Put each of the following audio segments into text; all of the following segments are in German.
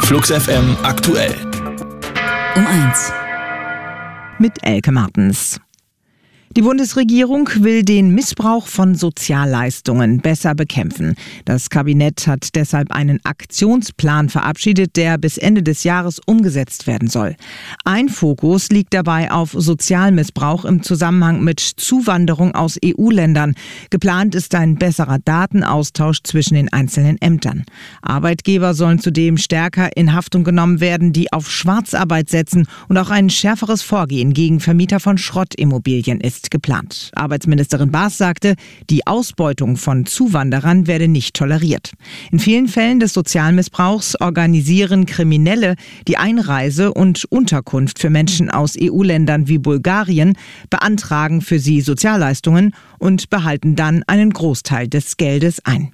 Flux FM aktuell. Um 1. Mit Elke Martens. Die Bundesregierung will den Missbrauch von Sozialleistungen besser bekämpfen. Das Kabinett hat deshalb einen Aktionsplan verabschiedet, der bis Ende des Jahres umgesetzt werden soll. Ein Fokus liegt dabei auf Sozialmissbrauch im Zusammenhang mit Zuwanderung aus EU-Ländern. Geplant ist ein besserer Datenaustausch zwischen den einzelnen Ämtern. Arbeitgeber sollen zudem stärker in Haftung genommen werden, die auf Schwarzarbeit setzen, und auch ein schärferes Vorgehen gegen Vermieter von Schrottimmobilien ist geplant. Arbeitsministerin Baas sagte, die Ausbeutung von Zuwanderern werde nicht toleriert. In vielen Fällen des Sozialmissbrauchs organisieren Kriminelle die Einreise und Unterkunft für Menschen aus EU-Ländern wie Bulgarien, beantragen für sie Sozialleistungen und behalten dann einen Großteil des Geldes ein.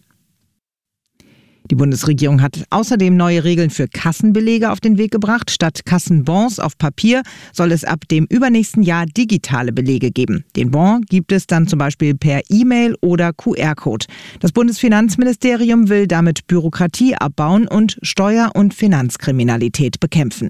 Die Bundesregierung hat außerdem neue Regeln für Kassenbelege auf den Weg gebracht. Statt Kassenbons auf Papier soll es ab dem übernächsten Jahr digitale Belege geben. Den Bon gibt es dann zum Beispiel per E-Mail oder QR-Code. Das Bundesfinanzministerium will damit Bürokratie abbauen und Steuer- und Finanzkriminalität bekämpfen.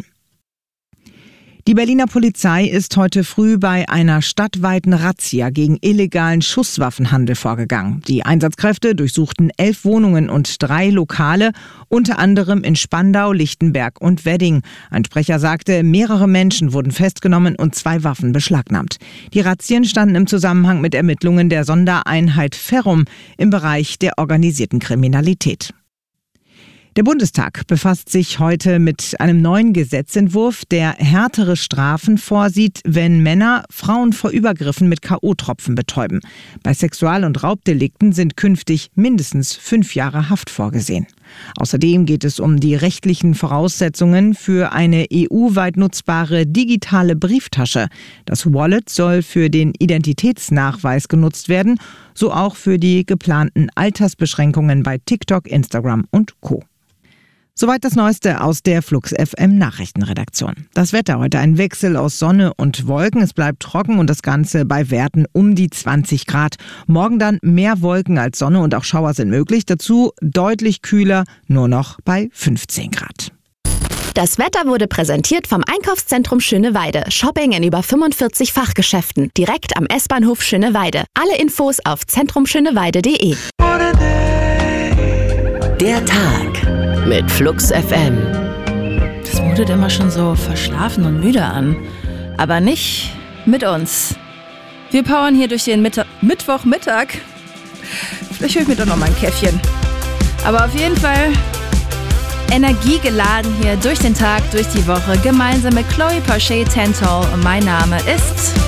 Die Berliner Polizei ist heute früh bei einer stadtweiten Razzia gegen illegalen Schusswaffenhandel vorgegangen. Die Einsatzkräfte durchsuchten 11 Wohnungen und 3 Lokale, unter anderem in Spandau, Lichtenberg und Wedding. Ein Sprecher sagte, mehrere Menschen wurden festgenommen und 2 Waffen beschlagnahmt. Die Razzien standen im Zusammenhang mit Ermittlungen der Sondereinheit Ferrum im Bereich der organisierten Kriminalität. Der Bundestag befasst sich heute mit einem neuen Gesetzentwurf, der härtere Strafen vorsieht, wenn Männer Frauen vor Übergriffen mit K.O.-Tropfen betäuben. Bei Sexual- und Raubdelikten sind künftig mindestens 5 Jahre Haft vorgesehen. Außerdem geht es um die rechtlichen Voraussetzungen für eine EU-weit nutzbare digitale Brieftasche. Das Wallet soll für den Identitätsnachweis genutzt werden, so auch für die geplanten Altersbeschränkungen bei TikTok, Instagram und Co. Soweit das Neueste aus der Flux FM Nachrichtenredaktion. Das Wetter heute ein Wechsel aus Sonne und Wolken. Es bleibt trocken und das Ganze bei Werten um die 20 Grad. Morgen dann mehr Wolken als Sonne und auch Schauer sind möglich. Dazu deutlich kühler, nur noch bei 15 Grad. Das Wetter wurde präsentiert vom Einkaufszentrum Schöneweide. Shopping in über 45 Fachgeschäften. Direkt am S-Bahnhof Schöneweide. Alle Infos auf zentrumschöneweide.de. Der Tag mit Flux FM. Das mutet immer schon so verschlafen und müde an. Aber nicht mit uns. Wir powern hier durch den Mittwochmittag. Vielleicht höre ich mir doch noch mal ein Käffchen. Aber auf jeden Fall energiegeladen hier durch den Tag, durch die Woche. Gemeinsam mit Chloe Parche Tentol. Und mein Name ist